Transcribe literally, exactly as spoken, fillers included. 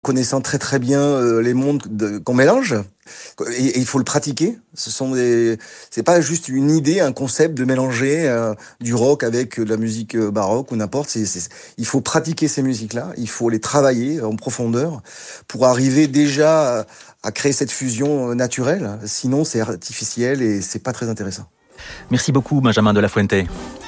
Connaissant très très bien euh, les mondes de, qu'on mélange, et, et il faut le pratiquer. Ce sont des, c'est pas juste une idée, un concept de mélanger euh, du rock avec de la musique euh, baroque ou n'importe. C'est, c'est, il faut pratiquer ces musiques-là, il faut les travailler en profondeur pour arriver déjà à, à créer cette fusion euh, naturelle. Sinon, c'est artificiel et c'est pas très intéressant. Merci beaucoup, Benjamin de la Fuente.